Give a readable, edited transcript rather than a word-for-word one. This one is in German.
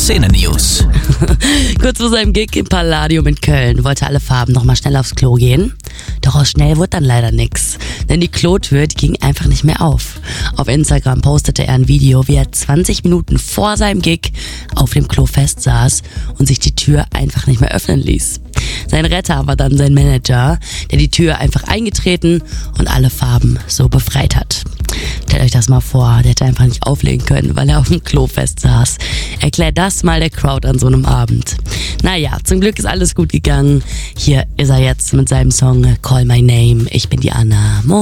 Szene-News. Kurz vor seinem Gig im Palladium in Köln wollte alle Farben nochmal schnell aufs Klo gehen. Doch aus schnell wurde dann leider nix, denn die Klotür, die ging einfach nicht mehr auf. Auf Instagram postete er ein Video, wie er 20 Minuten vor seinem Gig auf dem Klo festsaß und sich die Tür einfach nicht mehr öffnen ließ. Sein Retter war dann sein Manager, der die Tür einfach eingetreten und alle Farben so befreit hat. Stellt euch das mal vor, der hätte einfach nicht auflegen können, weil er auf dem Klo festsaß. Erklärt das mal der Crowd an so einem Abend. Naja, zum Glück ist alles gut gegangen. Hier ist er jetzt mit seinem Song Call My Name. Ich bin die Anna.